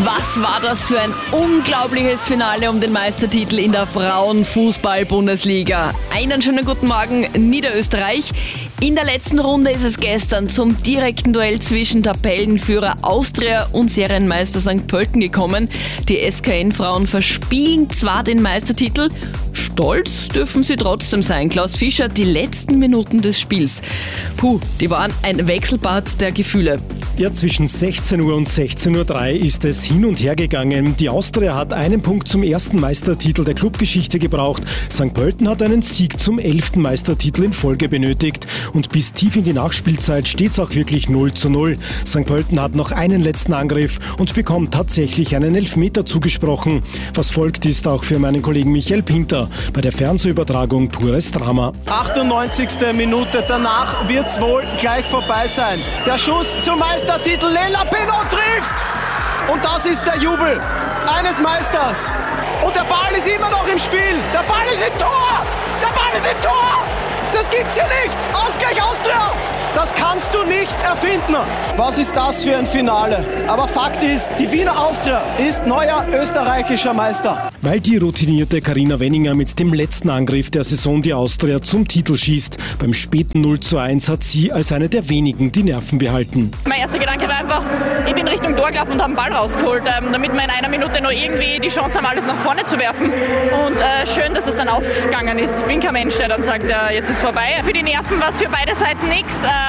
Was war das für ein unglaubliches Finale um den Meistertitel in der Frauenfußball-Bundesliga? Einen schönen guten Morgen, Niederösterreich. In der letzten Runde ist es gestern zum direkten Duell zwischen Tabellenführer Austria und Serienmeister St. Pölten gekommen. Die SKN-Frauen verspielen zwar den Meistertitel, stolz dürfen sie trotzdem sein. Klaus Fischer, die letzten Minuten des Spiels. Die waren ein Wechselbad der Gefühle. Ja, zwischen 16 Uhr und 16.03 Uhr ist es hin und her gegangen. Die Austria hat einen Punkt zum ersten Meistertitel der Clubgeschichte gebraucht. St. Pölten hat einen Sieg zum 11. Meistertitel in Folge benötigt. Und bis tief in die Nachspielzeit steht es auch wirklich 0:0. St. Pölten hat noch einen letzten Angriff und bekommt tatsächlich einen Elfmeter zugesprochen. Was folgt, ist auch für meinen Kollegen Michael Pinter bei der Fernsehübertragung pures Drama. 98. Minute, danach wird's wohl gleich vorbei sein. Der Schuss zum Meistertitel, Lela Pinot trifft! Und das ist der Jubel eines Meisters. Und der Ball ist immer noch im Spiel. Der Ball ist im Tor! Der Ball ist im Tor! Das gibt's hier nicht! Ausgleich Austria! Das kannst du nicht erfinden. Was ist das für ein Finale? Aber Fakt ist, die Wiener Austria ist neuer österreichischer Meister. Weil die routinierte Carina Wenninger mit dem letzten Angriff der Saison die Austria zum Titel schießt. Beim späten 0:1 hat sie als eine der wenigen die Nerven behalten. Mein erster Gedanke war einfach, ich bin Richtung Tor gelaufen und habe den Ball rausgeholt, damit wir in einer Minute noch irgendwie die Chance haben, alles nach vorne zu werfen. Und schön, dass es dann aufgegangen ist. Ich bin kein Mensch, der dann sagt, jetzt ist vorbei. Für die Nerven war es für beide Seiten nichts.